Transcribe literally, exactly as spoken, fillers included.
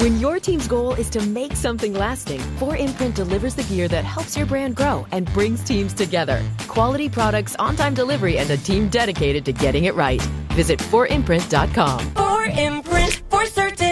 When your team's goal is to make something lasting, four imprint delivers the gear that helps your brand grow and brings teams together. Quality products, on-time delivery, and a team dedicated to getting it right. Visit four imprint dot com. four imprint, for certain.